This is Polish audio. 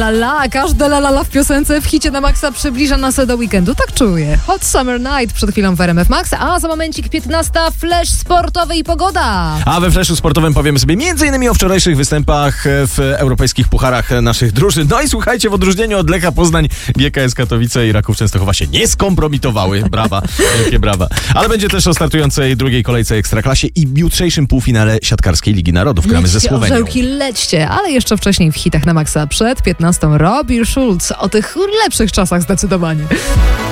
la la, każde la la la w piosence w hicie na maksa przybliża nas do weekendu, tak czuję. Hot Summer Night przed chwilą w RMF Max, a za momencik 15 flash sportowy i pogoda. A we flashu sportowym powiemy sobie m.in. o wczorajszych występach w europejskich pucharach naszych drużyn. No i słuchajcie, w odróżnieniu od Lecha Poznań, GKS Katowice i Raków Częstochowa się nie skompromitowały. Brawa, wielkie brawa. Ale będzie też o startującej drugiej kolejce Ekstraklasie i jutrzejszym półfinale siatkarskiej Ligi Narodów. Gramy ze Słowenią. Orzełki, lećcie, ale jeszcze wcześniej w hitach na maksa przed 15 Robin Schulz. O tych lepszych czasach zdecydowanie.